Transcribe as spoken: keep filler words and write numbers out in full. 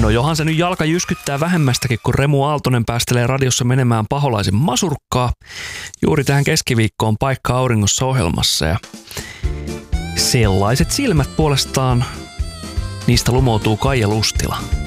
No johan se nyt jalka jyskyttää vähemmästäkin, kun Remu Aaltonen päästelee radiossa menemään paholaisen masurkkaa. Juuri tähän keskiviikkoon paikka auringossa ohjelmassa. Ja sellaiset silmät puolestaan, niistä lumoutuu Kaija Lustila.